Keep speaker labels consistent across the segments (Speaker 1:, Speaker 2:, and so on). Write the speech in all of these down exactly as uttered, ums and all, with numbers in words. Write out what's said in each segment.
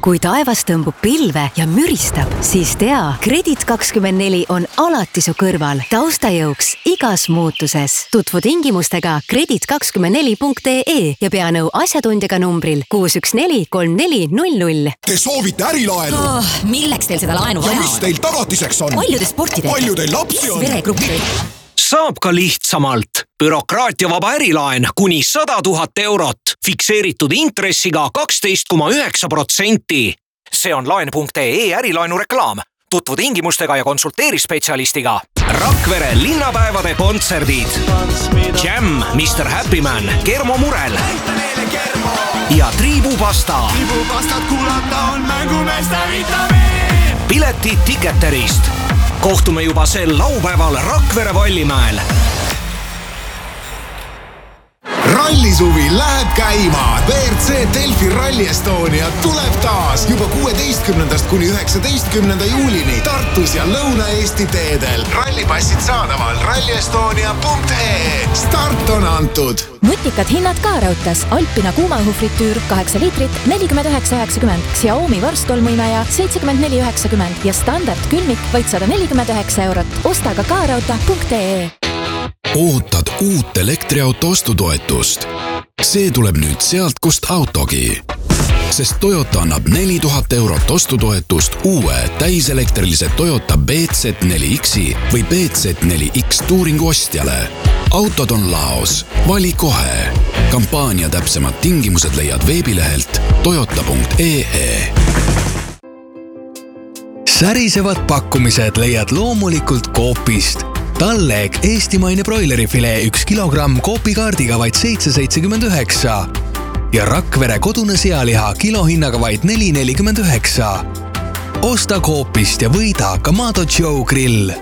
Speaker 1: Kui taevas tõmbub pilve ja müristab, siis tea, Kredit kakskümmend neli on alati su kõrval, taustajõuks igas muutuses. Tutvu tingimustega kredit kakskümmend neli punkt ee ja pea nõu asjatundjaga numbril kuus üks neli kolm neli null null.
Speaker 2: Te soovite ärilaenu?
Speaker 3: Oh, milleks teil seda laenu vaja
Speaker 2: on? Ja mis teil tagatiseks on?
Speaker 3: Paljude sportidega.
Speaker 2: Palju teil lapsi on?
Speaker 3: Veregruppi.
Speaker 4: Saab ka lihtsamalt. Bürokraatiavaba ärilaen kuni sada tuhat eurot. Fikseeritud intressiga kaksteist koma üheksa protsenti. See on laen punkt ee ärilaenu reklaam. Tutvu tingimustega ja konsulteeri spetsialistiga. Rakvere linnapäevade kontserdid. Jam, mister Happyman, Kermo Murel ja Triibupasta.
Speaker 5: Triibupastat kuulata on mängumeeste vitamiin.
Speaker 4: Piletid Ticketerist. Kohtume juba sel laupäeval Rakvere Vallimäel.
Speaker 2: Rallisuvi läheb käima. V R C Delfi Rally Estonia tuleb taas juba kuueteistkümnendast kuni üheksateistkümnenda juulini Tartus ja Lõuna-Eesti teedel. Rallipassid saadaval ralli estonia punkt ee. Start on antud.
Speaker 6: Nutikad hinnad ka raudtas. Alpina kuumaõhufritüür kaheksa liitrit nelikümmend üheksa üheksakümmend, Xiaomi varstolmuimeja seitsekümmend neli üheksakümmend ja standard külmik vaid sada nelikümmend üheksa eurot. Osta ka kaarauta punkt ee.
Speaker 7: Ootad uut elektriauto ostutoetust? See tuleb nüüd sealt, kust autogi. Sest Toyota annab neli tuhat eurot ostutoetust uue täiselektrilise Toyota B Z neli X-i või B Z neli X Touringu ostjale. Autod on laos. Vali kohe. Kampaania täpsemad tingimused leiad veebilehelt toyota punkt ee.
Speaker 8: Särisevad pakkumised leiad loomulikult Coopist. Talleg eestimaine broilerifilee üks kilogramm Coopi-kaardiga vaid seitse seitsekümmend üheksa ja Rakvere kodune sealiha kilohinnaga vaid neli nelikümmend üheksa. Osta Coopist ja võida Kamado Joe grill.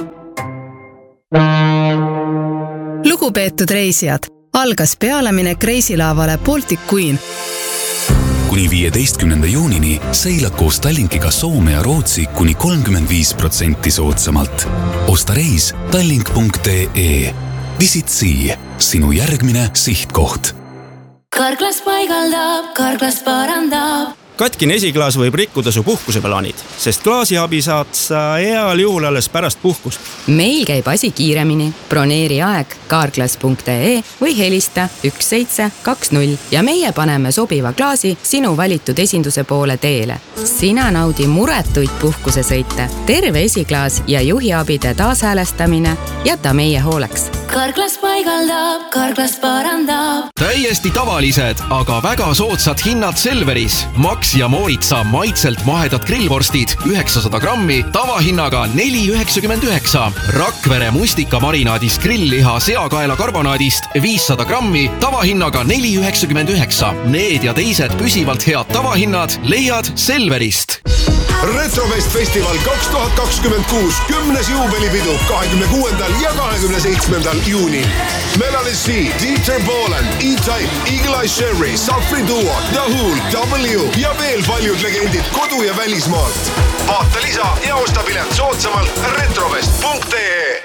Speaker 9: Lugupeetud reisijad, algas pealeminek reisilaavale Baltic Queen.
Speaker 7: Kuni viieteistkümnenda juunini seilad koos Tallinkiga Soome ja Rootsi kuni kolmkümmend viis protsenti soodsamalt. Osta reis tallink punkt ee. Visit Sea, sinu järgmine sihtkoht.
Speaker 10: Karklas paigaldab, Karklas parandab.
Speaker 11: Katkine esiklaas võib rikkuda su puhkuseplaanid, sest klaasiabi saad sa heal juhul alles pärast puhkust.
Speaker 12: Meil käib asi kiiremini. Broneeri aeg karklas punkt ee või helista üks seitse kaks null ja meie paneme sobiva klaasi sinu valitud esinduse poole teele. Sina naudi muretuid puhkusesõite, terve esiklaas ja juhiabide taashäälestamine jäta meie hooleks.
Speaker 10: Karklas paigaldab, Karklas parandab.
Speaker 13: Täiesti tavalised, aga väga soodsad hinnad Selveris. Max ja Mooritsa maitselt mahedad grillvorstid üheksasada grammi tavahinnaga neli üheksakümmend üheksa. Rakvere mustika marinaadist grillliha seakaela karbonaadist viissada grammi tavahinnaga neli üheksakümmend üheksa. Need ja teised püsivalt head tavahinnad leiad Selverist.
Speaker 2: Retrofest Festival kaks tuhat kakskümmend kuus kümnes juubelipidu kahekümne kuuendal ja kahekümne seitsmendal juunil. Melanie C, Dieter Bohlen, E-Type, Eagle Eye Sherry, Safri Duo, The Hool, W ja veel paljud legendid kodu- ja välismaalt. Vaata lisa ja osta pilet soodsamalt retrofest punkt ee.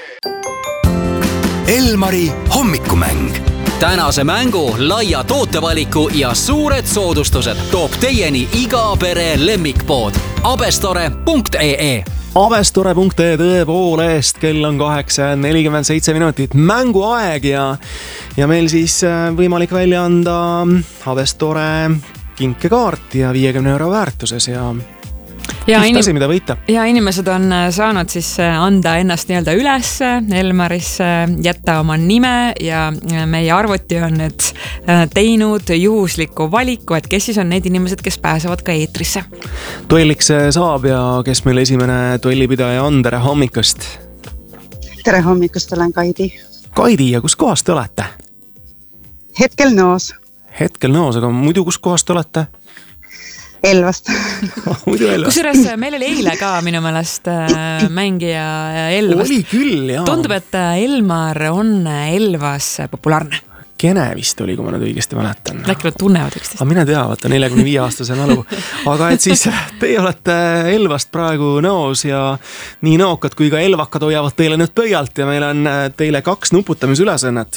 Speaker 14: Elmari hommikumäng. Tänase mängu, laia tootevaliku ja suured soodustused toob teieni iga pere lemmikpood abestore punkt ee.
Speaker 15: abestore punkt ee tõepoolest, kell on kaheksa nelikümmend seitse minutit mänguaeg ja, ja meil siis võimalik välja anda Abestore kinkekaart ja viiekümne euro väärtuses ja
Speaker 16: Ja,
Speaker 15: just
Speaker 16: inim-
Speaker 15: asi, mida võita.
Speaker 16: ja inimesed on saanud siis anda ennast nii-öelda üles Elmaris, jätta oma nime ja meie arvuti on nüüd teinud juhusliku valiku, et kes siis on need inimesed, kes pääsevad ka eetrisse.
Speaker 15: Duelliks saab ja kes meil esimene duellipidaja on, tere hommikust.
Speaker 17: Tere hommikust, olen Kaidi.
Speaker 15: Kaidi, ja kus kohas te olete?
Speaker 17: Hetkel Noos.
Speaker 15: Hetkel Noos, aga muidu kus kohas te olete?
Speaker 17: Elvast.
Speaker 16: Kusjuures meil oli eile ka minu meelest mängija Elvast.
Speaker 15: Oli küll, jaa.
Speaker 16: Tundub, et Elmar on Elvas populaarne.
Speaker 15: Kene vist oli, kui ma nüüd õigesti mäletan.
Speaker 16: Äkki nad tunnevad üksteist.
Speaker 15: Aga mine tea, vaata neljakümne viie aastase mälu. Aga et siis teie olete Elvast praegu Noos ja nii nookad kui ka elvakad hoiavad teile nüüd pöialt ja meil on teile kaks nuputamisülesõnnet.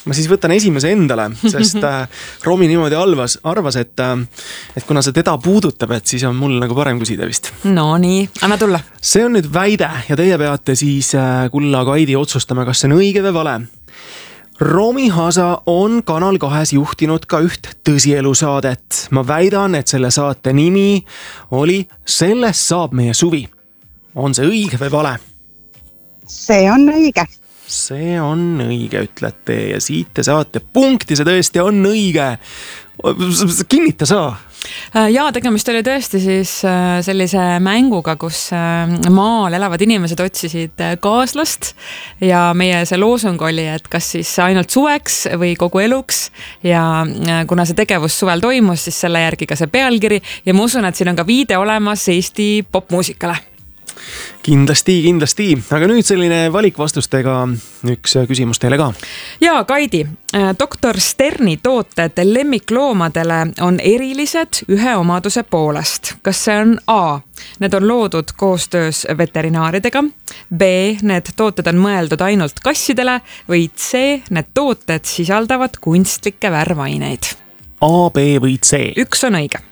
Speaker 15: ma siis võtan esimese endale, sest Romi niimoodi alvas, arvas, et, et kuna see teda puudutab, et siis on mul nagu parem küsida vist.
Speaker 16: No nii, anna tulla.
Speaker 15: See on nüüd väide ja teie peate siis Kulla Kaidi otsustama, kas see on õige või vale. Romi Hasa on Kanal kahes juhtinud ka üht tõsielusaadet. Ma väidan, et selle saate nimi oli Sellest saab meie suvi. On see õige või vale?
Speaker 17: See on õige.
Speaker 15: See on õige, ütlete ja siit te saate punkti, see tõesti on õige. Kinnita sa.
Speaker 16: Ja tegemist oli tõesti siis sellise mänguga, kus maal elavad inimesed otsisid kaaslast ja meie see loosung oli, et kas siis ainult suveks või kogu eluks ja kuna see tegevus suvel toimus, siis selle järgi ka see pealkiri ja ma usun, et siin on ka viide olemas Eesti popmuusikale.
Speaker 15: Kindlasti, kindlasti, aga nüüd selline valikvastustega üks küsimus teile ka.
Speaker 16: Ja Kaidi, doktor Sterni tooted lemmikloomadele on erilised ühe omaduse poolest. Kas see on A? Need on loodud koostöös veterinaaridega. B? Need tooted on mõeldud ainult kassidele või C? Need tooted sisaldavad kunstlikke värvaineid.
Speaker 15: A, B või C?
Speaker 16: Üks on õige.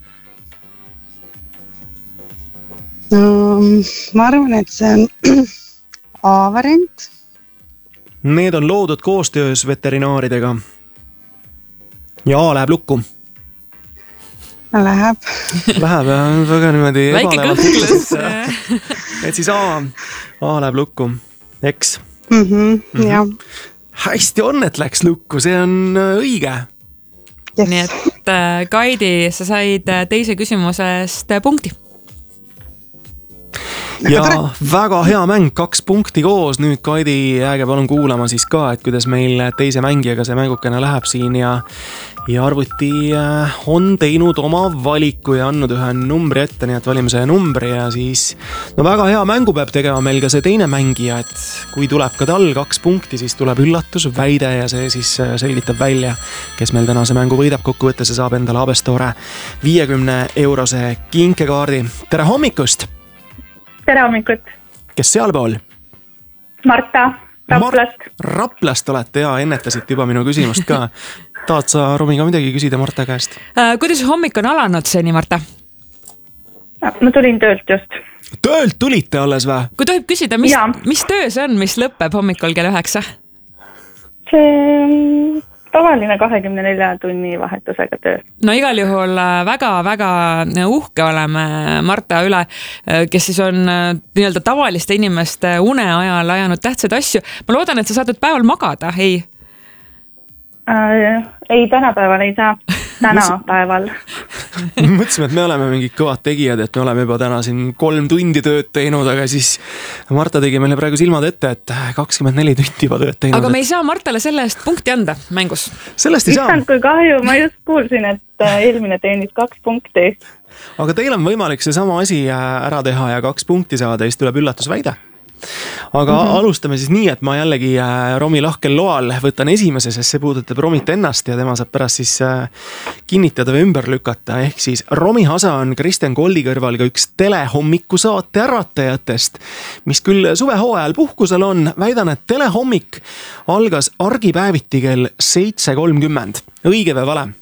Speaker 17: No, ma arvan, et see on A-variant.
Speaker 15: Need on loodud koostöös veterinaaridega. Ja A läheb lukku.
Speaker 17: Läheb.
Speaker 15: Läheb, väga niimoodi
Speaker 16: väike kõhklus.
Speaker 15: Et siis A, A läheb lukku. Eks?
Speaker 17: Mm-hmm, mm-hmm. Ja.
Speaker 15: Hästi on, et läks lukku, see on õige.
Speaker 17: Yes.
Speaker 16: Nii et Kaidi, sa said teise küsimusest punkti.
Speaker 15: Ja väga hea mäng, kaks punkti koos. Nüüd Kaidi, jääge palun kuulama siis ka, et kuidas meil teise mängijaga see mängukene läheb siin ja, ja arvuti on teinud oma valiku ja andnud ühe numbri ette, nii et valime see numbri ja siis no väga hea mängu peab tegema meil ka see teine mängija, et kui tuleb ka tal kaks punkti, siis tuleb üllatus väide ja see siis selgitab välja, kes meil tänase mängu võidab kokkuvõttes ja saab endale Abestore viiekümne eurose kinkekaardi. Tere hommikust!
Speaker 18: Tere hommikut.
Speaker 15: Kes sealpool?
Speaker 18: Marta, Raplast.
Speaker 15: Mar- Raplast olete ja ennetasid juba minu küsimust ka. Tahad sa Romiga midagi küsida Marta käest?
Speaker 16: Äh, kuidas hommik on alanud seni, Marta?
Speaker 18: Ma tulin töölt just.
Speaker 15: Töölt tulite alles või?
Speaker 16: Kui tohib küsida, mis, mis töö see on, mis lõpeb hommikul kell üheksa?
Speaker 18: See on tavaline kahekümne nelja tunni vahetusega töö.
Speaker 16: No igal juhul väga-väga uhke oleme Marta üle, kes siis on nii-öelda tavaliste inimeste une ajal ajanud tähtsaid asju. Ma loodan, et sa saad päeval magada, ei?
Speaker 18: Äh, ei, tänapäeval ei saa. Tänapäeval.
Speaker 15: Mõtlesime, et me oleme mingid kõvad tegijad, et me oleme juba täna siin kolm tundi tööd teinud, aga siis Marta tegi meile praegu silmad ette, et kakskümmend neli tundi juba tööd teinud.
Speaker 16: Aga me ei saa Martale selle eest punkti anda mängus.
Speaker 15: Sellest ei saa.
Speaker 18: Issand, kui kahju, ma just kuulsin, et eelmine teenis kaks punkti.
Speaker 15: Aga teil on võimalik see sama asi ära teha ja kaks punkti saada, siis tuleb üllatusväide. Aga mm-hmm. alustame siis nii, et ma jällegi Romi lahkel loal võtan esimese, sest see puudutab Romit ennast ja tema saab pärast siis kinnitada või ümber lükata. Ehk siis Romi Hasa on Kristjan Koldi kõrval ka üks telehommiku-saate äratajatest, mis küll suvehooajal puhkusel on. Väidan, et telehommik algas argipäeviti kell seitse kolmkümmend. Õige või vale?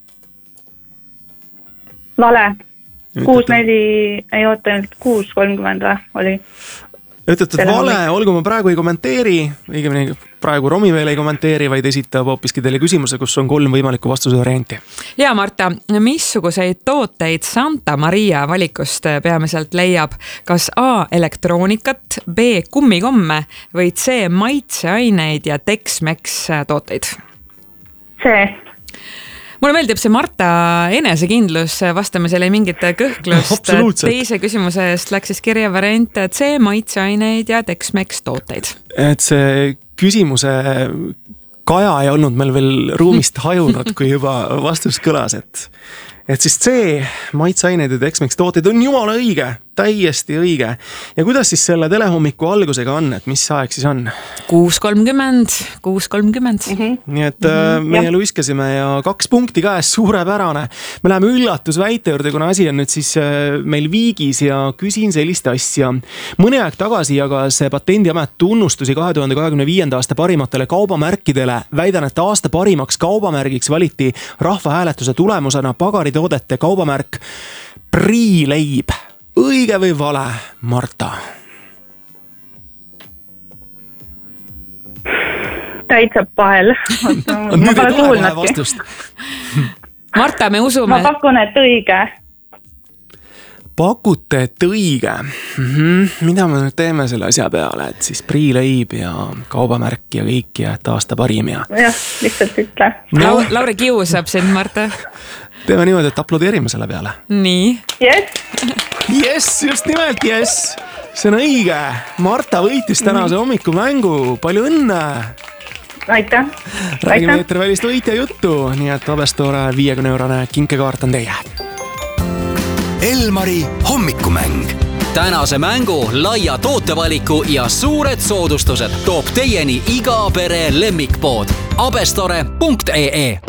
Speaker 18: Vale. kuus neli, ei oota ainult kuus kolmkümmend oli.
Speaker 15: Ütled, et vale, olgu ma praegu ei kommenteeri, õigemini praegu Romi veel ei kommenteeri, vaid esitab hoopiski teile küsimuse, kus on kolm võimalikku vastuse varianti.
Speaker 16: Ja Marta, missuguseid tooteid Santa Maria valikust peamiselt leiab? Kas A elektroonikat, B kummikomme või C maitseaineid ja Tex-Mex tooteid?
Speaker 18: C.
Speaker 16: Mulle meeldib see Marta enesekindlus, vastamisel ei mingit kõhklust. Teise küsimuse eest läks siis kirja variant C, maitseaineid ja Tex-Mex tooteid.
Speaker 15: Et see küsimuse kaja ei olnud meil veel ruumist hajunud, kui juba vastus kõlas, et et siis C, maitseaineid ja Tex-Mex tooteid on jumala õige, täiesti õige. Ja kuidas siis selle telehommiku algusega on, et mis aeg siis on?
Speaker 16: kuus kolmkümmend, kuus kolmkümmend.
Speaker 15: Nii et mm-hmm, meie jah. luiskasime ja kaks punkti käes, suurepärane. Me läheme üllatusväite juurde, kuna asi on nüüd siis meil viigis ja küsin sellist asja. Mõni aeg tagasi jagas Patendiamet tunnustusi kahe tuhande kahekümne viienda aasta parimatele kaubamärkidele. Väidan, et aasta parimaks kaubamärgiks valiti rahvahääletuse tulemusena pagaritoodete kaubamärk Priileib. Õige või vale, Marta?
Speaker 18: Täitsa pahel.
Speaker 15: Nüüd ei tule kohe vastust.
Speaker 16: Marta, me usume.
Speaker 18: Ma pakun, et õige.
Speaker 15: Pakute, et õige. Mm-hmm. Mida me nüüd teeme selle asja peale, et siis Priileib ja kaubamärk ja kõik ja et aasta parim ja...
Speaker 18: jah, lihtsalt ütle.
Speaker 16: No. Lauri kiusab sind, Marta.
Speaker 15: Teeme niimoodi, et aplodeerime selle peale.
Speaker 16: Nii.
Speaker 18: Yes.
Speaker 15: Yes, just nimelt, yes. See on õige. Marta võitis tänase mm-hmm. hommiku mängu. Palju õnne.
Speaker 18: Aitäh.
Speaker 15: Räägime eetri välist võitja juttu, nii et Abestoore viiekümne eurone kinkekaart on teie.
Speaker 14: Elmari hommikumäng. Tänase mängu laia tootevaliku ja suured soodustused toob teieni iga pere lemmikpood abestore punkt ee